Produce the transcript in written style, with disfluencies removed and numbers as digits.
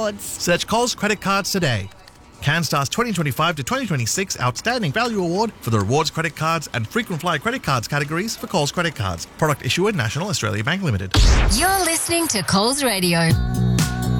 rewards. Search Coles Credit Cards today. CanStar's 2025 to 2026 Outstanding Value Award for the Rewards Credit Cards and Frequent Flyer Credit Cards categories for Coles Credit Cards. Product issuer National Australia Bank Limited. You're listening to Coles Radio.